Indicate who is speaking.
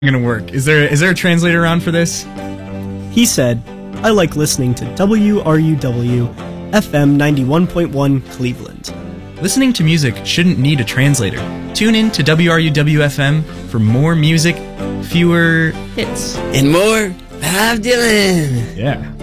Speaker 1: gonna work. Is there a translator around for this?
Speaker 2: He said, I like listening to WRUW FM 91.1 Cleveland.
Speaker 1: Listening to music shouldn't need a translator. Tune in to WRUW-FM for more music, fewer hits.
Speaker 3: And more Bob Dylan.
Speaker 1: Yeah.